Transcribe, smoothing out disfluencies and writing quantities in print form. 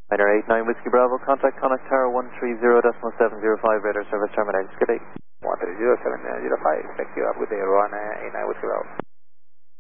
Niner 89 Whiskey Bravo, contact Connacht Tower 130.705, radar service terminated. Good day. 130.705, thank you, have a good day, Rowan 89 Whiskey Bravo.